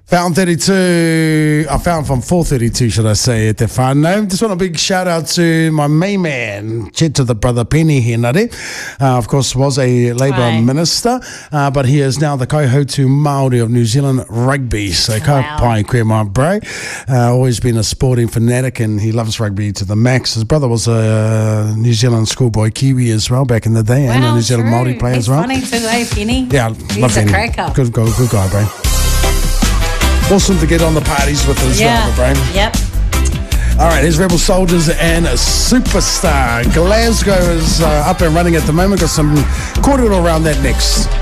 Fountain 32, I found from 432, should I say, at the whānau. Just want a big shout out to my main man, Chet to the brother Penny Henare. Of course, was a Labour minister, but he is now the Kaihotu Māori of New Zealand rugby. So ka pai koe my bro. Always been a sporting fanatic and he loves rugby to the max. His brother was a New Zealand schoolboy Kiwi as well back in the day, and a New Zealand Māori player as well. Funny too, Penny? Yeah, love He's a Penny. cracker. Good guy, bro. Awesome to get on the parties with as well, bro. Yep. All right, here's Rebel Soldiers and a Superstar. Glasgow is up and running at the moment. Got some cordial around that next.